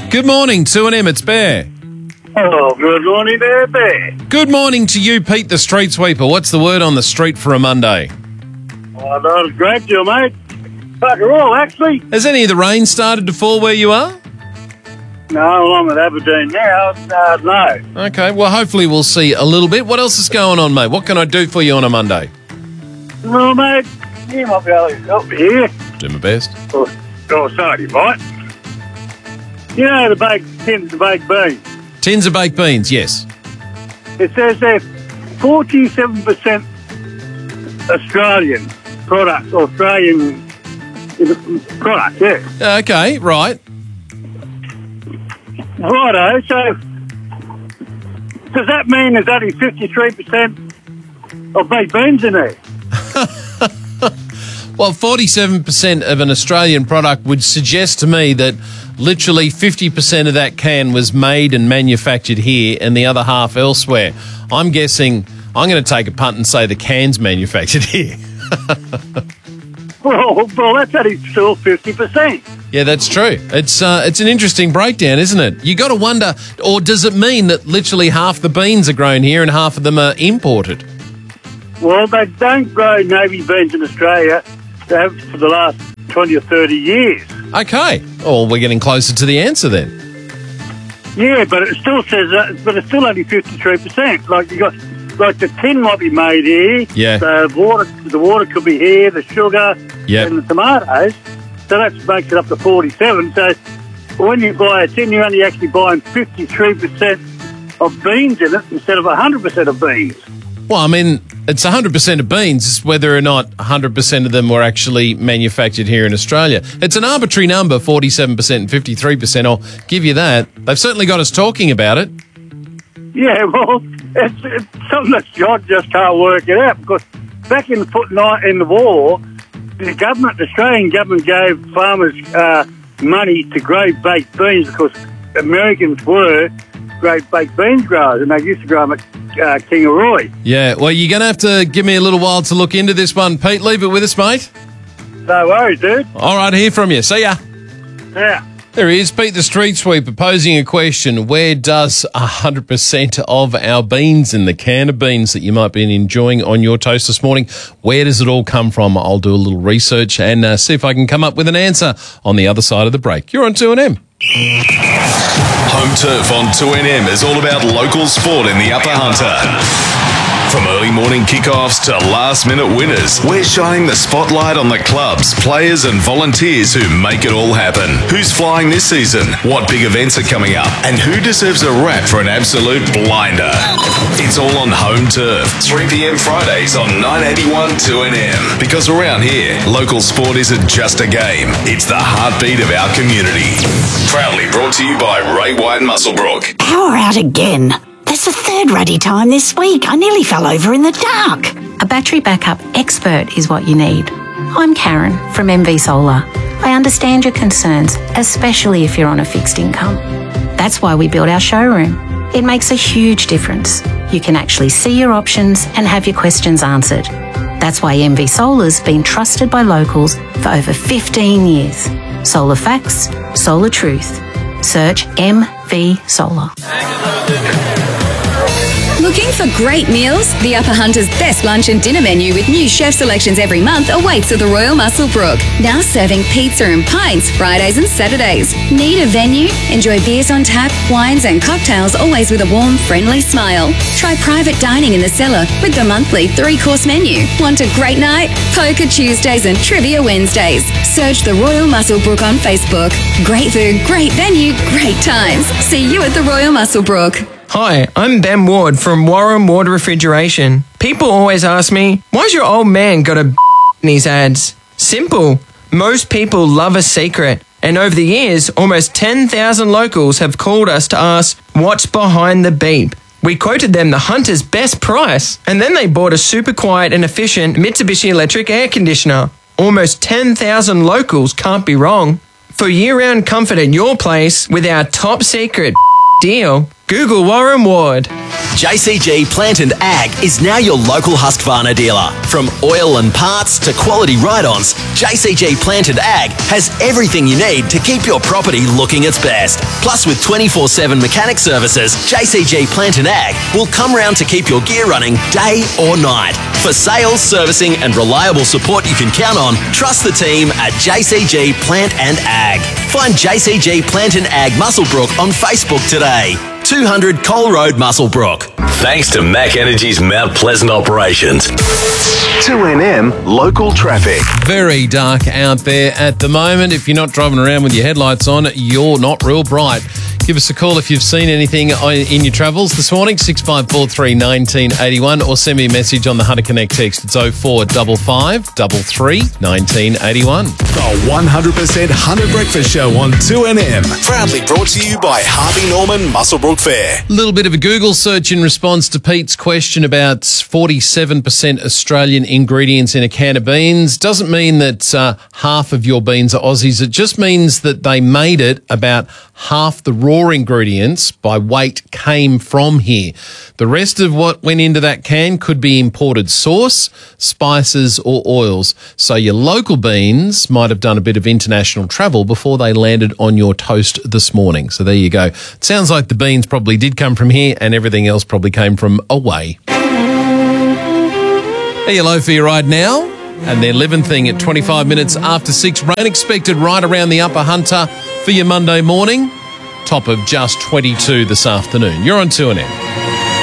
Good morning, 2AM, it's Bear. Oh, good morning there, Bear. Good morning to you, Pete the Street Sweeper. What's the word on the street for a Monday? Oh, that was great deal, mate. Bugger all, actually. Has any of the rain started to fall where you are? No, I'm at Aberdeen now. No. Okay, well, hopefully we'll see a little bit. What else is going on, mate? What can I do for you on a Monday? Well, mate, you might be able to help me here. Do my best. Oh, sorry, mate. You know the tins of baked beans? Tins of baked beans, yes. It says they're 47% Australian product, yeah. Okay, right. Righto, so does that mean there's only 53% of baked beans in there? Well, 47% of an Australian product would suggest to me that literally 50% of that can was made and manufactured here and the other half elsewhere. I'm guessing I'm going to take a punt and say the can's manufactured here. Well, that's only still 50%. Yeah, that's true. It's an interesting breakdown, isn't it? You got to wonder, or does it mean that literally half the beans are grown here and half of them are imported? Well, they don't grow navy beans in Australia. They have for the last 20 or 30 years. Okay. Oh, we're getting closer to the answer then. Yeah, but it still says that, but it's still only 53%. Like you got, like the tin might be made here. Yeah. The water could be here. The sugar and the tomatoes. So that makes it up to 47. So when you buy a tin, you're only actually buying 53% of beans in it instead of 100% of beans. Well, I mean, it's 100% of beans. It's whether or not 100% of them were actually manufactured here in Australia. It's an arbitrary number, 47% and 53%. I'll give you that. They've certainly got us talking about it. Yeah, well, it's something that John just can't work it out because back in the war, the Australian government gave farmers money to grow baked beans because Americans were great baked beans growers and they used to grow them at Kingaroy. Yeah, well, you're going to have to give me a little while to look into this one. Pete, leave it with us, mate. No worries, dude. All right, hear from you. See ya. Yeah. There he is, Pete the Street Sweeper, posing a question. Where does 100% of our beans in the can of beans that you might be enjoying on your toast this morning, where does it all come from? I'll do a little research and see if I can come up with an answer on the other side of the break. You're on 2AM. Home Turf on 2NM is all about local sport in the Upper Hunter. From early morning kickoffs to last-minute winners, we're shining the spotlight on the clubs, players and volunteers who make it all happen. Who's flying this season? What big events are coming up? And who deserves a rap for an absolute blinder? It's all on Home Turf, 3 p.m. Fridays on 981 2NM. Because around here, local sport isn't just a game, it's the heartbeat of our community. Proudly brought to you by Ray White Musselbrook. Power out again. There's a third ruddy time this week. I nearly fell over in the dark. A battery backup expert is what you need. I'm Karen from MV Solar. I understand your concerns, especially if you're on a fixed income. That's why we built our showroom. It makes a huge difference. You can actually see your options and have your questions answered. That's why MV Solar's been trusted by locals for over 15 years. Solar facts, solar truth. Search MV Solar. Looking for great meals? The Upper Hunter's best lunch and dinner menu with new chef selections every month awaits at the Royal Musselbrook. Now serving pizza and pints Fridays and Saturdays. Need a venue? Enjoy beers on tap, wines and cocktails, always with a warm, friendly smile. Try private dining in the cellar with the monthly 3-course menu. Want a great night? Poker Tuesdays and Trivia Wednesdays. Search the Royal Musselbrook on Facebook. Great food, great venue, great times. See you at the Royal Musselbrook. Hi, I'm Ben Ward from Warren Ward Refrigeration. People always ask me, why's your old man got a in his ads? Simple. Most people love a secret. And over the years, almost 10,000 locals have called us to ask, what's behind the beep? We quoted them the Hunter's best price, and then they bought a super quiet and efficient Mitsubishi electric air conditioner. Almost 10,000 locals can't be wrong. For year-round comfort at your place with our top secret deal, Google Warren Ward. JCG Plant and Ag is now your local Husqvarna dealer. From oil and parts to quality ride-ons, JCG Plant and Ag has everything you need to keep your property looking its best. Plus, with 24/7 mechanic services, JCG Plant and Ag will come round to keep your gear running day or night. For sales, servicing and reliable support you can count on, trust the team at JCG Plant and Ag. Find JCG Plant and Ag Muswellbrook on Facebook today. 200 Cole Road, Muswellbrook. Thanks to Mac Energy's Mount Pleasant operations. 2NM Local Traffic. Very dark out there at the moment. If you're not driving around with your headlights on, you're not real bright. Give us a call if you've seen anything in your travels this morning, 6543 1981, or send me a message on the Hunter Connect text. It's 0455 33 1981. The 100% Hunter Breakfast Show on 2NM. Proudly brought to you by Harvey Norman Muswellbrook Fair. A little bit of a Google search in response to Pete's question about 47% Australian ingredients in a can of beans. Doesn't mean that half of your beans are Aussies. It just means that they made it about half the raw ingredients by weight came from here. The rest of what went into that can could be imported sauce, spices or oils. So your local beans might have done a bit of international travel before they landed on your toast this morning. So there you go. It sounds like the beans probably did come from here and everything else probably came from away. Hey, hello for your ride now. And their living thing at 25 minutes after 6. Rain expected right around the Upper Hunter for your Monday morning. Top of just 22 this afternoon. You're on 2NM.